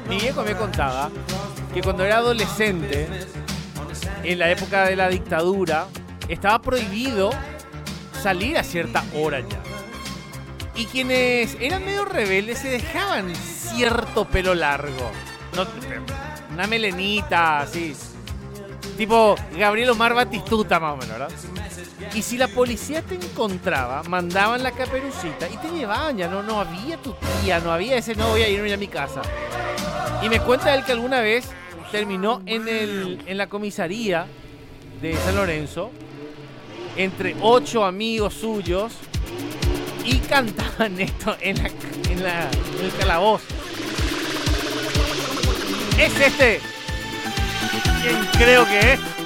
Mi viejo me contaba que cuando era adolescente, en la época de la dictadura, estaba prohibido salir a cierta hora ya. Y quienes eran medio rebeldes se dejaban cierto pelo largo. No, una melenita así. Tipo Gabriel Omar Batistuta más o menos, ¿verdad? Y si la policía te encontraba, mandaban la caperucita y te llevaban. Ya no había tu tía, no había ese no voy a irme a mi casa. Y me cuenta él que alguna vez terminó en la comisaría de San Lorenzo entre 8 amigos suyos y cantaban esto en el calabozo. Es este quien creo que es.